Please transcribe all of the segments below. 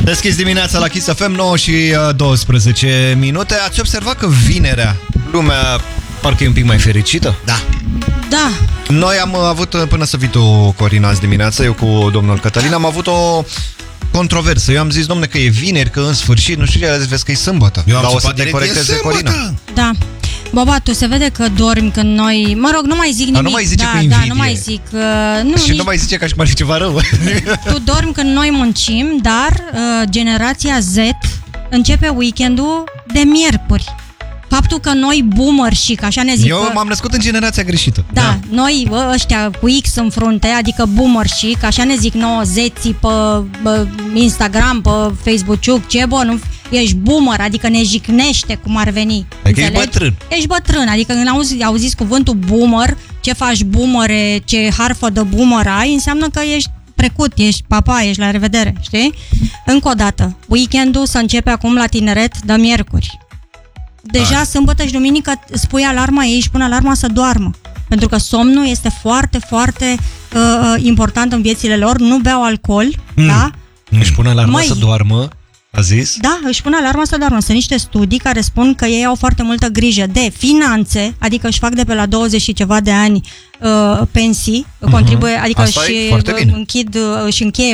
Deschizi dimineața la Kiss FM, 9 și 12 minute. Ați observat că vinerea lumea parcă e un pic mai fericită? Da. Da. Noi am avut, până să vii tu, Corina, azi dimineața, eu cu domnul Cătălin, am avut o controversă. Eu am zis, domne, că e vineri, că în sfârșit, nu știu ce, vezi că e sâmbătă. Eu am dar o să direct, te corecteze Corina. Da. Boba, tu se vede că dormi când noi... Mă rog, nu mai zic nimic. Nu mai zice da, cu invidie. da, nu mai zic. Și nu mai zice ca și cum ar fi ceva rău. Tu dormi când noi muncim, dar generația Z începe weekendul de miercuri. Faptul că noi boomer și așa ne zic. Eu m-am născut în generația greșită. Da, noi ăștia cu X în frunte, adică boomer și așa ne zic nouă zeții pe Instagram, pe Facebook, ce bă, nu, ești boomer, adică ne jignește cum ar veni. Adică ești bătrân. Ești bătrân, adică când auziți cuvântul boomer, ce faci boomere, ce harfă de boomer ai, înseamnă că ești precut, ești papa, ești la revedere, știi? Încă o dată, weekendul să începe acum la tineret de miercuri. Deja sâmbătă și duminică spui alarma ei și pune alarma să doarmă. Pentru că somnul este foarte, foarte important în viețile lor. Nu beau alcool, da? Își pune alarma să doarmă, a zis? Da, își pune alarma să doarmă. Sunt niște studii care spun că ei au foarte multă grijă de finanțe, adică își fac de pe la 20 și ceva de ani pensii, contribuie, adică își încheie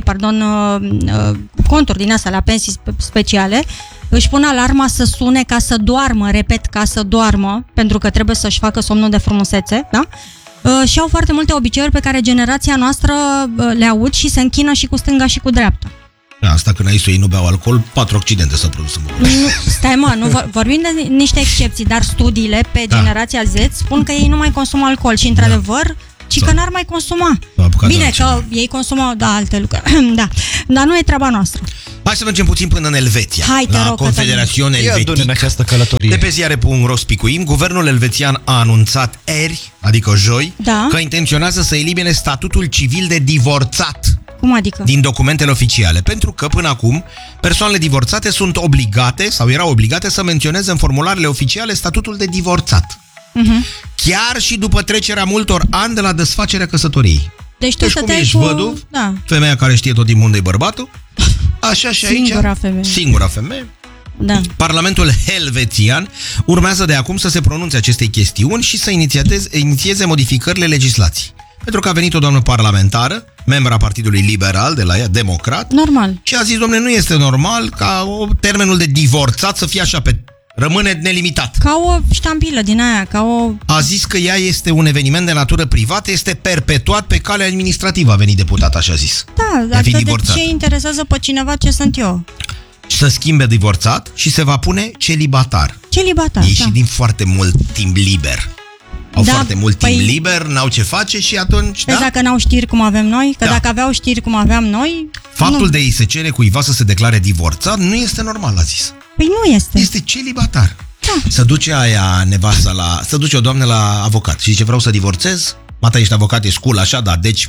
conturi din astea la pensii speciale. Își pun alarma să sune ca să doarmă, repet, ca să doarmă, pentru că trebuie să-și facă somnul de frumusețe, da? Și au foarte multe obiceiuri pe care generația noastră le aud și se închină și cu stânga și cu dreapta. Asta când ai să ei nu beau alcool, 4 accidente s-au produs în București. Stai mă, nu vorbim de niște excepții, dar studiile pe generația Z spun că ei nu mai consumă alcool și într-adevăr, ci că n-ar mai consuma. Bine, că ei consumă alte lucruri, da, dar nu e treaba noastră. Hai să mergem puțin până în Elveția. Hai, te la rog, Confederațiunea Elvetică. în această călătorie. De pe ziare.ro spicuim, guvernul elvețian a anunțat ieri, adică joi, că intenționează să elimine statutul civil de divorțat. Cum adică? Din documentele oficiale, pentru că până acum persoanele divorțate sunt obligate sau erau obligate să menționeze în formularele oficiale statutul de divorțat. Chiar și după trecerea multor ani de la desfacerea căsătoriei. Deci tu cum ești văduv, femeia care știe tot din unde e bărbatul, așa și aici, singura femeie. Da. Parlamentul elvețian urmează de acum să se pronunțe acestei chestiuni și să inițieze modificările legislației. Pentru că a venit o doamnă parlamentară, membra Partidului Liberal de la ea, democrat. Normal. Și a zis, dom'le, nu este normal ca termenul de divorțat să fie așa, rămâne nelimitat. Ca o ștampilă din aia, A zis că ea este un eveniment de natură privată, este perpetuat pe cale administrativă, a venit deputat, așa a zis. Da, atât de ce interesează pe cineva ce sunt eu? Să schimbe divorțat și se va pune celibatar. Celibatar, Ei și din foarte mult timp liber. Au foarte mult timp liber, n-au ce face și atunci, deci dacă n-au știri cum avem noi, că dacă aveau știri cum aveam noi... Faptul de ei se cere cuiva să se declare divorțat nu este normal, a zis. Păi nu este. Este celibatar. Să duce aia nevasta să duce o doamnă la avocat și zice, vreau să divorțez, mata ești avocat, ești cool, așa, da, deci,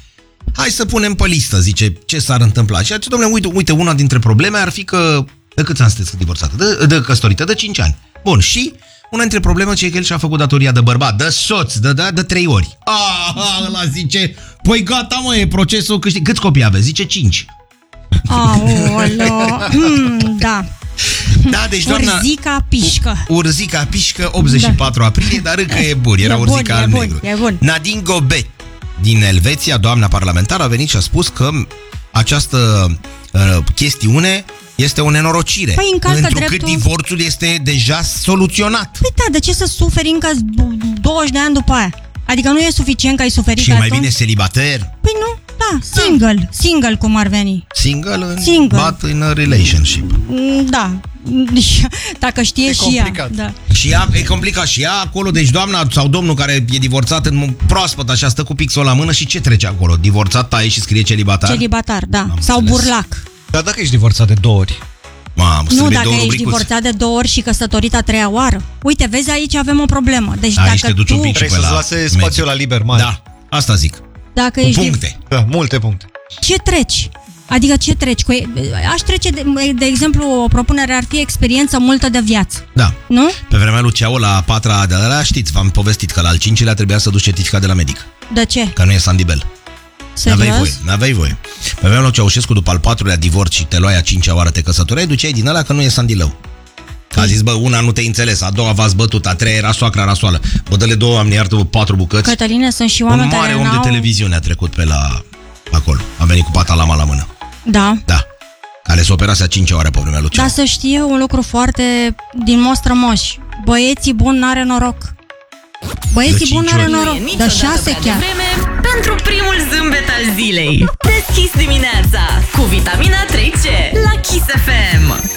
hai să punem pe listă, zice, ce s-ar întâmpla. Și zice, dom'le, uite, una dintre probleme ar fi că, de câți ani sunteți divorțată? De căsătorită, de 5 ani. Bun, și una dintre probleme ce e că el și-a făcut datoria de bărbat, de soț, de 3 ori. Ăla zice, păi gata mă, e procesul câștig. Câți copii aveți? Zice 5. Aoleo, da. Da, deci doamna Urzica Pișcă, 84 aprilie, dar încă e bun, era Urzica al negru. Nadine Gobet din Elveția, doamna parlamentară, a venit și a spus că această chestiune este o nenorocire, întrucât divorțul este deja soluționat. Păi da, de ce să suferi încă 20 de ani după aia? Adică nu e suficient că ai suferit și mai bine celibater? Păi nu, single cum ar veni. Single, but in a relationship. Da, dacă știe și ea. Da. Și ea, e complicat și ea acolo, deci doamna sau domnul care e divorțat în proaspăt așa, stă cu pixul la mână și ce trece acolo? Divorțat, taie și scrie celibatar? Celibatar, da, sau burlac. Dar dacă ești divorțat de 2 ori? Nu, dacă ești divorțat de 2 ori și căsătorit a 3-a oară. Uite, vezi, aici avem o problemă. Deci aici dacă tu trebuie să-ți lase spațiul la liber mare. Da, asta zic. Dacă cu puncte. Da, multe puncte. Ce treci? Adică ce treci? Aș trece, de exemplu, o propunere ar fi experiență multă de viață. Da. Nu? Pe vremea lui Ceau, la 4-a de la știți, v-am povestit că la al 5-lea trebuia să duci certificat de la medic. De ce? Că nu e Sandibel. N-aveai voie. Pe vremea lui Ceaușescu, după al 4-lea divorț și te luai a 5-a oară, te căsătoreai, duceai din ăla că nu e sandilău. A zis, bă, una nu te-ai înțeles, a doua v-ați bătut, a treia era soacra rasoală. Bă, dă-le două, oameni, iartă-vă 4 bucăți. Cătăline, sunt și oameni care Un mare om de televiziune a trecut pe la acolo. A venit cu patalama la mână. Da. Care se operase a 5-a oară pe vremea lui Ceau. Dar să știe un lucru foarte din mostrămoș. Băieții buni n-are noroc. Băieții buni n-are noroc. De 6 chiar. Pentru primul zâmbet al zilei. Deschis dimineața cu vitamina 3C la Kiss FM.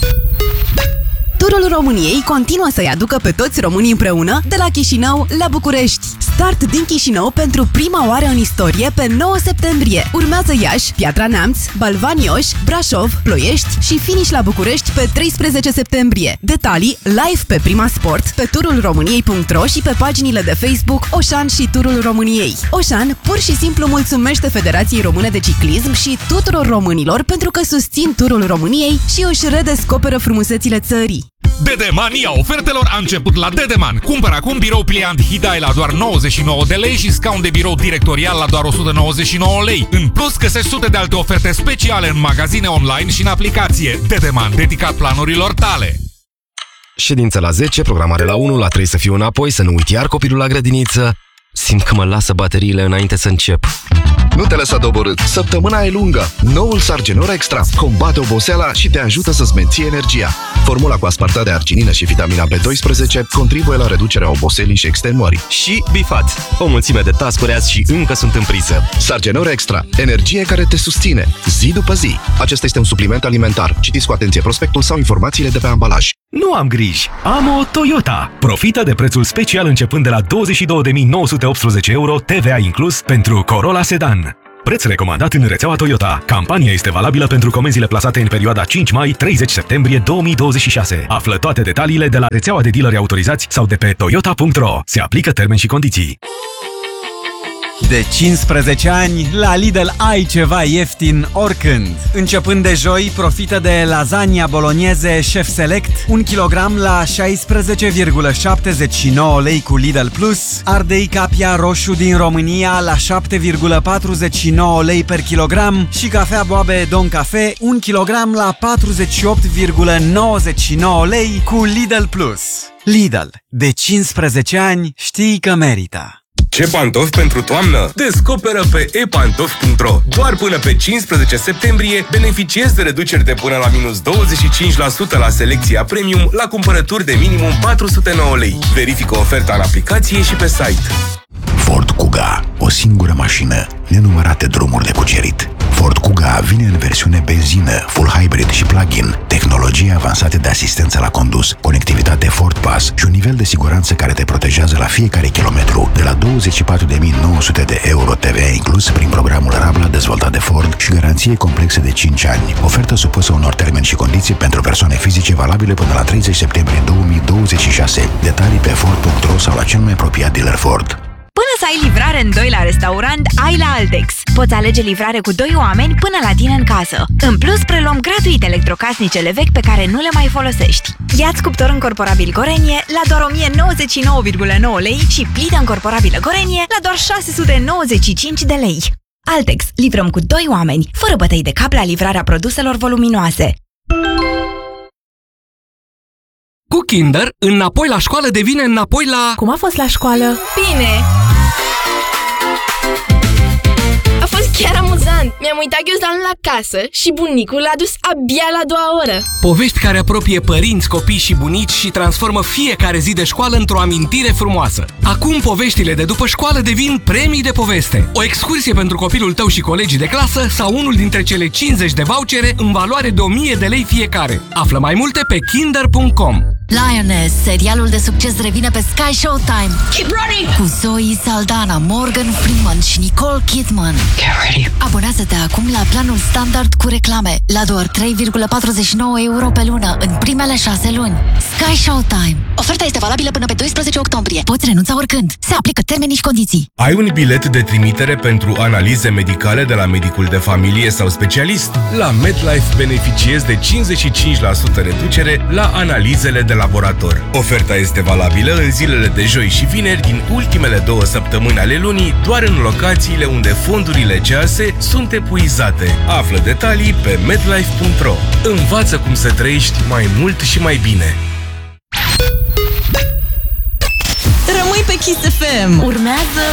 Turul României continuă să-i aducă pe toți românii împreună de la Chișinău la București. Start din Chișinău pentru prima oară în istorie pe 9 septembrie. Urmează Iași, Piatra Neamț, Balvani-Oș, Brașov, Ploiești și finish la București pe 13 septembrie. Detalii live pe Prima Sport, pe turulromâniei.ro și pe paginile de Facebook Oșan și Turul României. Oșan pur și simplu mulțumește Federației Române de Ciclism și tuturor românilor pentru că susțin Turul României și își redescoperă frumusețile țării. Dedemania ofertelor a început la Dedeman. Cumpără acum birou pliant Hidai la doar 99 de lei și scaun de birou directorial la doar 199 lei. În plus, găsești sute de alte oferte speciale în magazine online și în aplicație. Dedeman, dedicat planurilor tale. Ședință la 10, programare la 1, la 3 să fiu înapoi, să nu uit iar copilul la grădiniță. Simt că mă lasă bateriile înainte să încep. Nu te lăsa doborât. Săptămâna e lungă. Noul Sargenor Extra combate oboseala și te ajută să-ți menții energia. Formula cu aspartat de arginină și vitamina B12 contribuie la reducerea oboselii și extenuării. Și bifați. O mulțime de task-uri azi și încă sunt în priză. Sargenor Extra. Energie care te susține zi după zi. Acesta este un supliment alimentar. Citiți cu atenție prospectul sau informațiile de pe ambalaj. Nu am griji. Am o Toyota. Profită de prețul special începând de la 22.918 euro, TVA inclus, pentru Corolla Sedan. Preț recomandat în rețeaua Toyota. Campania este valabilă pentru comenzile plasate în perioada 5 mai-30 septembrie 2026. Află toate detaliile de la rețeaua de dealeri autorizați sau de pe toyota.ro. Se aplică termeni și condiții. De 15 ani, la Lidl ai ceva ieftin oricând. Începând de joi, profită de lasagna bolognese Chef Select, 1 kg la 16,79 lei cu Lidl Plus, ardei capia roșu din România la 7,49 lei per kilogram și cafea Boabe Don Cafe, 1 kg la 48,99 lei cu Lidl Plus. Lidl, de 15 ani știi că merită. Ce pantofi pentru toamnă? Descoperă pe epantofi.ro. Doar până pe 15 septembrie beneficiezi de reduceri de până la minus 25% la selecția premium la cumpărături de minimum 409 lei. Verifică oferta în aplicație și pe site. Ford Kuga, o singură mașină, nenumărate drumuri de cucerit. Ford Kuga vine în versiune benzină, full hybrid și plug-in, tehnologie avansate de asistență la condus, conectivitate Ford Pass și un nivel de siguranță care te protejează la fiecare kilometru, de la 24.900 de euro TVA inclus prin programul Rabla dezvoltat de Ford și garanție complexe de 5 ani. Ofertă supusă unor termeni și condiții pentru persoane fizice valabile până la 30 septembrie 2026. Detalii pe Ford.ro sau la cel mai apropiat dealer Ford. Până să ai livrare în 2 la restaurant, ai la Altex. Poți alege livrare cu 2 oameni până la tine în casă. În plus, preluăm gratuit electrocasnicele vechi pe care nu le mai folosești. Ia-ți cuptor încorporabil Gorenie la doar 1099,9 lei și plită încorporabilă Gorenie la doar 695 de lei. Altex. Livrăm cu 2 oameni, fără bătăi de cap la livrarea produselor voluminoase. Cu Kinder, înapoi la școală devine înapoi la... Cum a fost la școală? Bine! A fost chiar amuzant! Mi-am uitat ghiozdanul la casă și bunicul l-a dus abia la 2 oră. Povești care apropie părinți, copii și bunici și transformă fiecare zi de școală într-o amintire frumoasă. Acum poveștile de după școală devin premii de poveste. O excursie pentru copilul tău și colegii de clasă sau unul dintre cele 50 de vouchere în valoare de 1000 de lei fiecare. Află mai multe pe kinder.com. Lioness, serialul de succes revine pe Sky Showtime. Keep running! Cu Zoe Saldana, Morgan Freeman și Nicole Kidman. Get ready! Abonează-te acum la planul standard cu reclame la doar 3,49 euro pe lună în primele 6 luni. Sky Showtime. Oferta este valabilă până pe 12 octombrie. Poți renunța oricând. Se aplică termenii și condiții. Ai un bilet de trimitere pentru analize medicale de la medicul de familie sau specialist? La MedLife beneficiezi de 55% reducere la analizele de la laborator. Oferta este valabilă în zilele de joi și vineri din ultimele 2 săptămâni ale lunii, doar în locațiile unde fondurile CEASE sunt epuizate. Află detalii pe medlife.ro. Învață cum să trăiești mai mult și mai bine. Rămâi pe Kiss FM. Urmează